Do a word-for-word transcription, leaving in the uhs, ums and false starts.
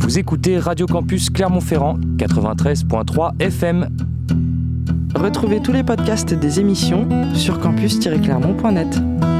Vous écoutez Radio Campus Clermont-Ferrand, quatre-vingt-treize virgule trois F M. Retrouvez tous les podcasts des émissions sur campus tiret clermont point net.